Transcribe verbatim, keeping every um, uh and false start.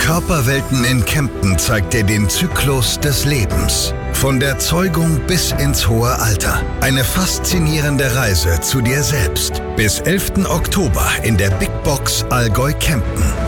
Körperwelten in Kempten zeigt dir den Zyklus des Lebens. Von der Zeugung bis ins hohe Alter. Eine faszinierende Reise zu dir selbst. Bis elften Oktober in der Big Box Allgäu Kempten.